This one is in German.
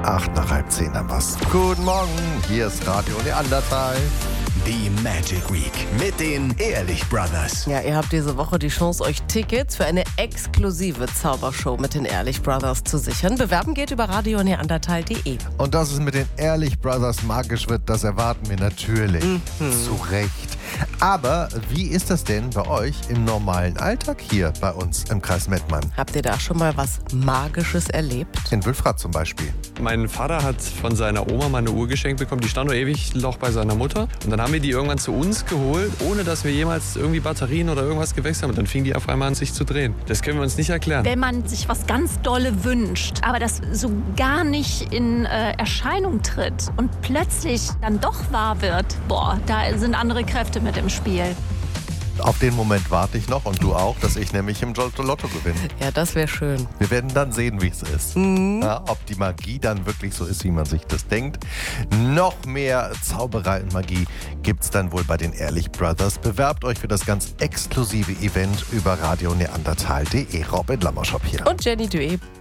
8:30 haben wir's. Guten Morgen, hier ist Radio Neandertal. Die Magic Week mit den Ehrlich Brothers. Ja, ihr habt diese Woche die Chance, euch Tickets für eine exklusive Zaubershow mit den Ehrlich Brothers zu sichern. Bewerben geht über radioneandertal.de. Und dass es mit den Ehrlich Brothers magisch wird, das erwarten wir natürlich. Zu Recht. Aber wie ist das denn bei euch im normalen Alltag hier bei uns im Kreis Mettmann? Habt ihr da schon mal was Magisches erlebt? In Wülfrath zum Beispiel. Mein Vater hat von seiner Oma mal eine Uhr geschenkt bekommen, die stand nur ewig noch bei seiner Mutter. Und dann haben wir die irgendwann zu uns geholt, ohne dass wir jemals irgendwie Batterien oder irgendwas gewechselt haben. Und dann fing die auf einmal an, sich zu drehen. Das können wir uns nicht erklären. Wenn man sich was ganz Dolle wünscht, aber das so gar nicht in Erscheinung tritt und plötzlich dann doch wahr wird, da sind andere Kräfte mit im Spiel. Auf den Moment warte ich noch und du auch, dass ich nämlich im Lotto gewinne. Ja, das wäre schön. Wir werden dann sehen, wie es ist. Ja, ob die Magie dann wirklich so ist, wie man sich das denkt. Noch mehr Zauberei und Magie gibt's dann wohl bei den Ehrlich Brothers. Bewerbt euch für das ganz exklusive Event über radioneandertal.de. Robin Lammershop hier. Und Jenny Duet.